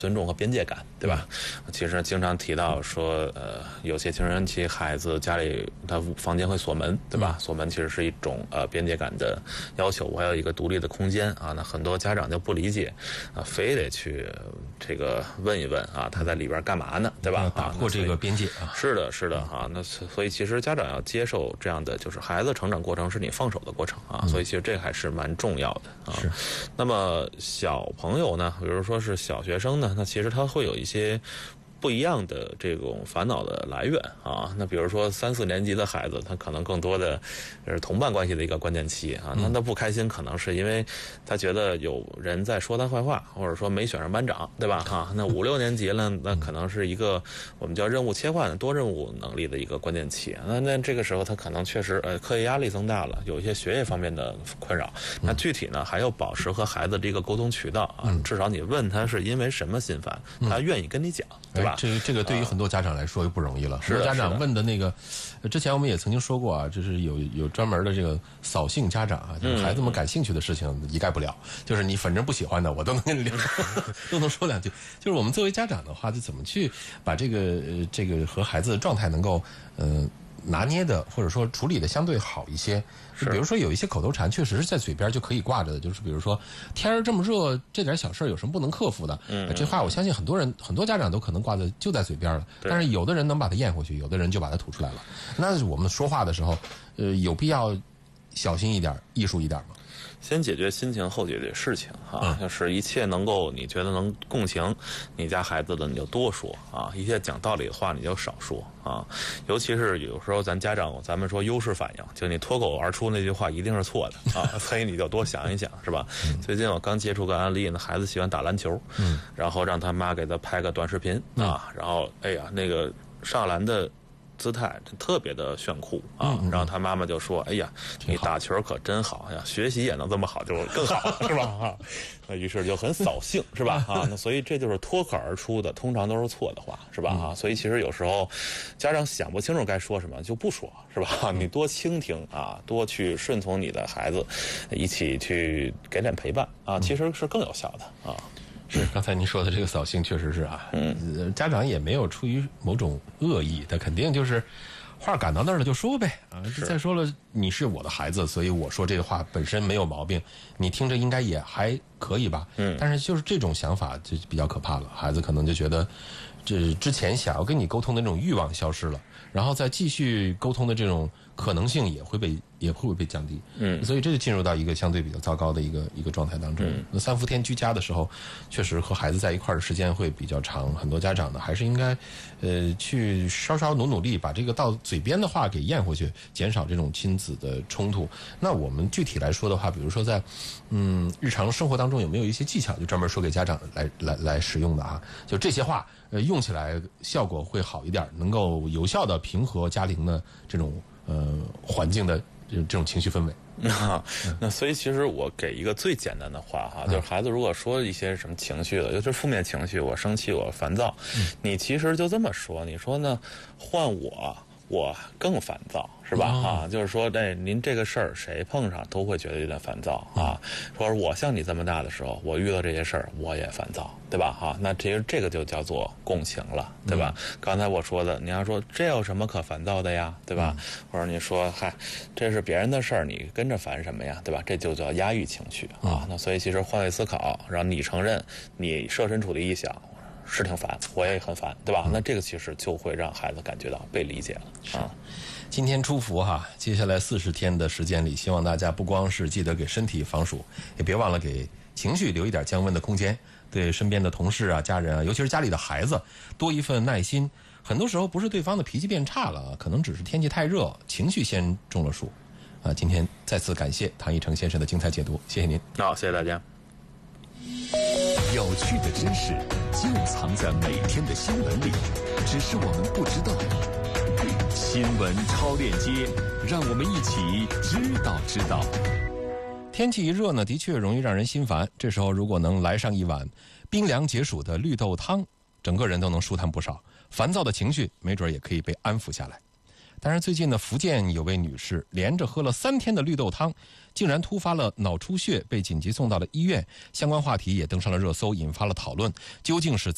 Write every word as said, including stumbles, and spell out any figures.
尊重和边界感，对吧？其实经常提到说，呃，有些青春期孩子家里他房间会锁门，对吧？锁门其实是一种呃边界感的要求，我还有一个独立的空间啊。那很多家长就不理解啊，非得去这个问一问啊，他在里边干嘛呢，对吧？ 打破这个边界啊。 是的，是的啊。那所以其实家长要接受这样的，就是孩子成长过程是你放手的过程啊。所以其实这个还是蛮重要的啊。 是。 那么小朋友呢，比如说是小学生呢。那其实他会有一些不一样的这种烦恼的来源啊。那比如说三四年级的孩子，他可能更多的是同伴关系的一个关键期啊。那他不开心，可能是因为他觉得有人在说他坏话，或者说没选上班长，对吧？哈，那五六年级了，那可能是一个我们叫任务切换、多任务能力的一个关键期。那那这个时候他可能确实呃课业压力增大了，有一些学业方面的困扰。那具体呢，还要保持和孩子这个沟通渠道啊，至少你问他是因为什么心烦，他愿意跟你讲，对吧？ 这个这个对于很多家长来说又不容易了。很多家长问的那个，之前我们也曾经说过啊，就是有有专门的这个扫兴家长啊，就是孩子们感兴趣的事情一概不了，就是你反正不喜欢的，我都能跟你聊，都能说两句。就是我们作为家长的话，就怎么去把这个呃这个和孩子的状态能够嗯。呃拿捏的或者说处理的相对好一些，就比如说有一些口头禅确实是在嘴边就可以挂着的，就是比如说天儿这么热，这点小事有什么不能克服的？嗯，这话我相信很多人很多家长都可能挂在就在嘴边了，但是有的人能把它咽回去，有的人就把它吐出来了。那我们说话的时候，呃，有必要小心一点，艺术一点吗？ 先解决心情，后解决事情啊！就是一切能够你觉得能共情你家孩子的，你就多说啊；一切讲道理的话，你就少说啊。尤其是有时候咱家长，咱们说优势反应，就你脱口而出那句话一定是错的啊，所以你就多想一想，是吧？最近我刚接触个案例，那孩子喜欢打篮球，嗯，然后让他妈给他拍个短视频啊，然后哎呀，那个上篮的姿态特别的炫酷啊，然后他妈妈就说：“哎呀，你打球可真好呀，学习也能这么好，就更好，是吧？”啊，那于是就很扫兴，是吧？啊，那所以这就是脱口而出的，通常都是错的话，是吧？啊，所以其实有时候家长想不清楚该说什么，就不说，是吧？你多倾听啊，多去顺从你的孩子，一起去给点陪伴啊，其实是更有效的啊。 是，刚才您说的这个扫兴确实是啊，嗯，家长也没有出于某种恶意，他肯定就是话赶到那儿了就说呗啊。再说了，你是我的孩子，所以我说这个话本身没有毛病，你听着应该也还可以吧。嗯，但是就是这种想法就比较可怕了，孩子可能就觉得这之前想要跟你沟通的那种欲望消失了，然后再继续沟通的这种可能性也会被也会被降低。嗯，所以这就进入到一个相对比较糟糕的一个一个状态当中。嗯，那三伏天居家的时候，确实和孩子在一块儿的时间会比较长，很多家长呢还是应该呃去稍稍努努力，把这个到嘴边的话给咽回去，减少这种亲子的冲突。那我们具体来说的话，比如说在嗯日常生活当中有没有一些技巧，就专门说给家长来来来使用的啊？就这些话呃用起来效果会好一点，能够有效的平和家庭的这种呃环境的这这种情绪氛围。 啊，那所以其实我给一个最简单的话哈，就是孩子如果说一些什么情绪了，尤其是负面情绪，我生气，我烦躁，你其实就这么说，你说呢？换我，我更烦躁，是吧？哦、啊，就是说，哎，您这个事儿谁碰上都会觉得有点烦躁啊。说我像你这么大的时候，我遇到这些事儿我也烦躁，对吧？哈、啊，那其实这个就叫做共情了，对吧？嗯、刚才我说的，你要说这有什么可烦躁的呀，对吧？嗯、或者你说，嗨，这是别人的事儿，你跟着烦什么呀，对吧？这就叫压抑情绪啊。嗯、那所以其实换位思考，让你承认你设身处地一想。是挺烦，我也很烦，对吧？嗯、那这个其实就会让孩子感觉到被理解了啊。 今天初伏哈，接下来四十天的时间里，希望大家不光是记得给身体防暑，也别忘了给情绪留一点降温的空间。对身边的同事啊、家人啊，尤其是家里的孩子，多一份耐心。很多时候不是对方的脾气变差了，可能只是天气太热，情绪先中了暑。啊，今天再次感谢唐一成先生的精彩解读，谢谢您。 好，谢谢大家。 有趣的知识就藏在每天的新闻里，只是我们不知道。新闻超链接，让我们一起知道知道。 天气一热呢，的确容易让人心烦。这时候如果能来上一碗冰凉解暑的绿豆汤，整个人都能舒坦不少，烦躁的情绪没准也可以被安抚下来。但是最近呢，福建有位女士连着喝了三天的绿豆汤，竟然突发了脑出血，被紧急送到了医院。相关话题也登上了热搜，引发了讨论。究竟是怎